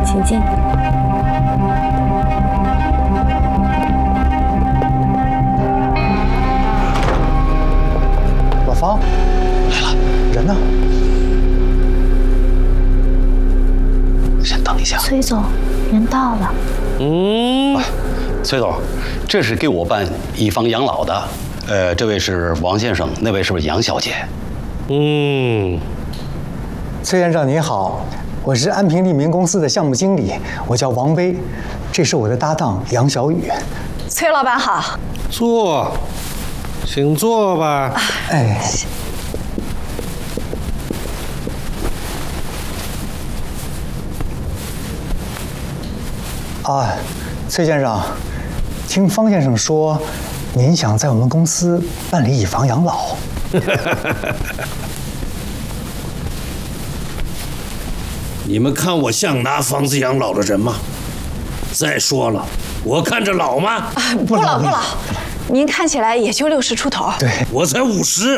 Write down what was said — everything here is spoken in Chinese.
请进。 老方来了，人呢？先等一下。 崔总，人到了。 崔总，这是给我办以房养老的。这位是王先生，那位是不是杨小姐？ 崔先生您好，我是安平利民公司的项目经理，我叫王威，这是我的搭档杨小雨。 崔老板好， 坐，请坐吧。 哎，啊，崔先生，听方先生说，您想在我们公司办理以房养老。 你们看我像拿房子养老的人吗？再说了，我看着老吗？ 不老，您看起来也就60出头。 对， 我才50。